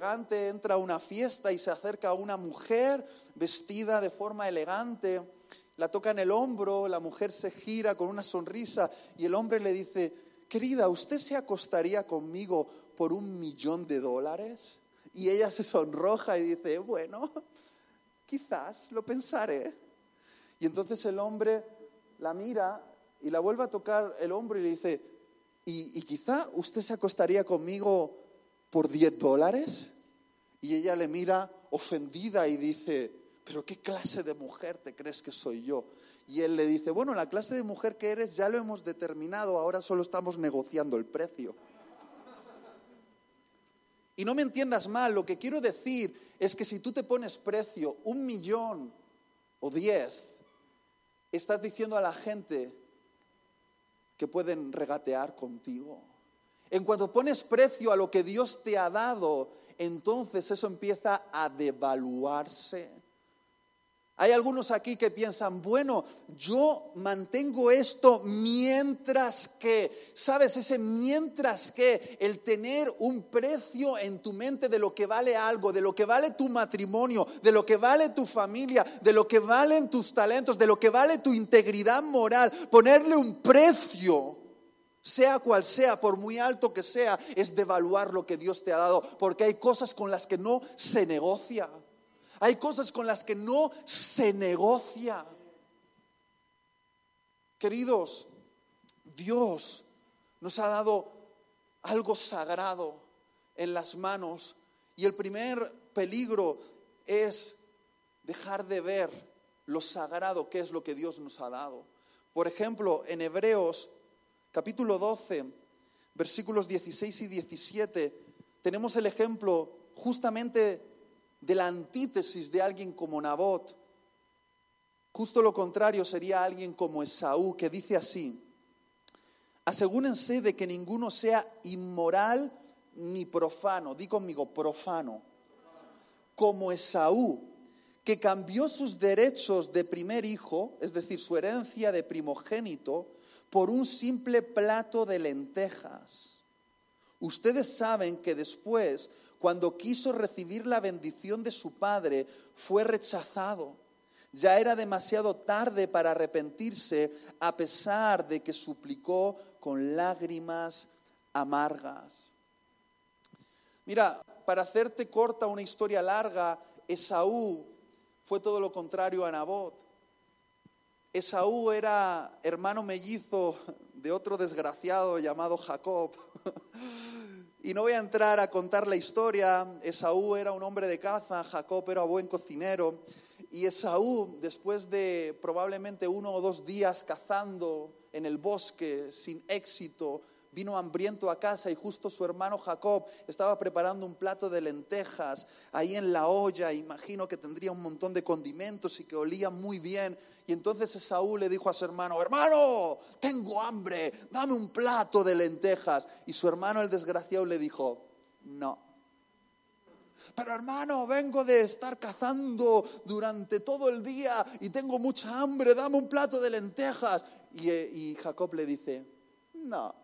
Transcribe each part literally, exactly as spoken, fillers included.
elegante entra a una fiesta y se acerca a una mujer vestida de forma elegante, la toca en el hombro, la mujer se gira con una sonrisa y el hombre le dice: querida, ¿usted se acostaría conmigo por un millón de dólares? Y ella se sonroja y dice: bueno, quizás lo pensaré. Y entonces el hombre la mira y la vuelve a tocar el hombro y le dice: ¿y, y quizá usted se acostaría conmigo por diez dólares? Y ella le mira ofendida y dice: ¿pero qué clase de mujer te crees que soy yo? Y él le dice: bueno, la clase de mujer que eres ya lo hemos determinado, ahora solo estamos negociando el precio. Y no me entiendas mal, lo que quiero decir es que si tú te pones precio, un millón o diez, estás diciendo a la gente que pueden regatear contigo. En cuanto pones precio a lo que Dios te ha dado, entonces eso empieza a devaluarse. Hay algunos aquí que piensan: bueno, yo mantengo esto mientras que, ¿sabes? Ese mientras que, el tener un precio en tu mente de lo que vale algo, de lo que vale tu matrimonio, de lo que vale tu familia, de lo que valen tus talentos, de lo que vale tu integridad moral, ponerle un precio, sea cual sea, por muy alto que sea, es devaluar lo que Dios te ha dado, porque hay cosas con las que no se negocia. Hay cosas con las que no se negocia. Queridos, Dios nos ha dado algo sagrado en las manos y el primer peligro es dejar de ver lo sagrado que es lo que Dios nos ha dado. Por ejemplo, en Hebreos capítulo doce, versículos dieciséis y diecisiete, tenemos el ejemplo justamente de la antítesis de alguien como Nabot. Justo lo contrario sería alguien como Esaú, que dice así: asegúrense de que ninguno sea inmoral ni profano, di conmigo, profano, como Esaú, que cambió sus derechos de primer hijo, es decir, su herencia de primogénito, por un simple plato de lentejas. Ustedes saben que después, cuando quiso recibir la bendición de su padre, fue rechazado. Ya era demasiado tarde para arrepentirse, a pesar de que suplicó con lágrimas amargas. Mira, para hacerte corta una historia larga, Esaú fue todo lo contrario a Nabot. Esaú era hermano mellizo de otro desgraciado llamado Jacob. Y no voy a entrar a contar la historia. Esaú era un hombre de caza, Jacob era buen cocinero. Y Esaú, después de probablemente uno o dos días cazando en el bosque sin éxito, vino hambriento a casa y justo su hermano Jacob estaba preparando un plato de lentejas ahí en la olla. Imagino que tendría un montón de condimentos y que olía muy bien. Y entonces Esaú le dijo a su hermano: hermano, tengo hambre, dame un plato de lentejas. Y su hermano, el desgraciado, le dijo: no. Pero hermano, vengo de estar cazando durante todo el día y tengo mucha hambre, dame un plato de lentejas. Y, y Jacob le dice: no.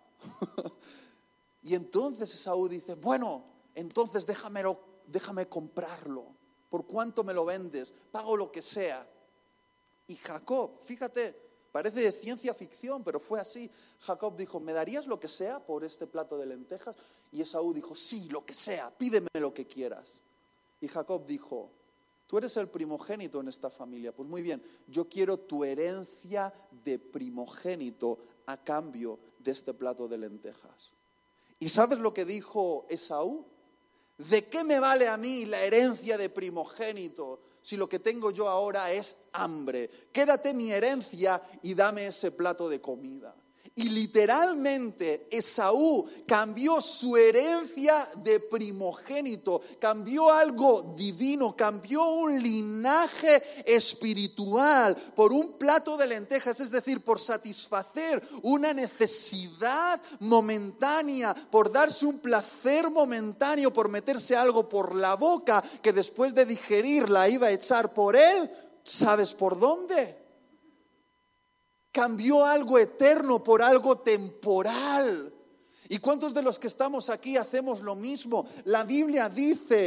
Y entonces Esaú dice: bueno, entonces déjamelo, déjame comprarlo. ¿Por cuánto me lo vendes? Pago lo que sea. Y Jacob, fíjate, parece de ciencia ficción, pero fue así. Jacob dijo: ¿me darías lo que sea por este plato de lentejas? Y Esaú dijo: sí, lo que sea, pídeme lo que quieras. Y Jacob dijo: tú eres el primogénito en esta familia. Pues muy bien, yo quiero tu herencia de primogénito a cambio de este plato de lentejas. ¿Y sabes lo que dijo Esaú? ¿De qué me vale a mí la herencia de primogénito si lo que tengo yo ahora es hambre? Quédate mi herencia y dame ese plato de comida. Y literalmente Esaú cambió su herencia de primogénito, cambió algo divino, cambió un linaje espiritual por un plato de lentejas, es decir, por satisfacer una necesidad momentánea, por darse un placer momentáneo, por meterse algo por la boca que después de digerirla iba a echar por él. ¿Sabes por dónde? Cambió algo eterno por algo temporal. ¿Y cuántos de los que estamos aquí hacemos lo mismo? La Biblia dice